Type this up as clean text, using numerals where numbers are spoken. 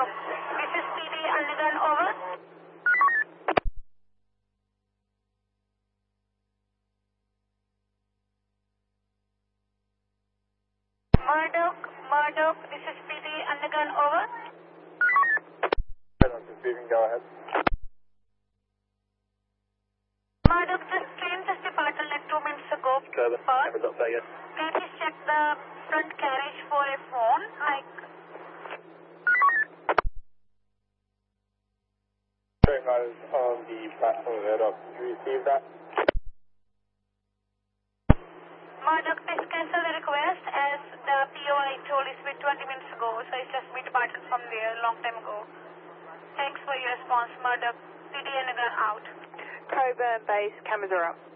Murdoch. This is PD Underground, over. Murdoch, this is PD Underground, over. Receiving, go ahead. Murdoch, this train just departed like 2 minutes ago. Can you please check the front carriage for a phone? Train riders on the platform of Murdoch. Did you receive that? Murdoch, please cancel the request as the POI told us 20 minutes ago, so it's just we departed from there a long time ago. Thanks for your response, Murdoch. PD Underground out. Coburn base, cameras are up.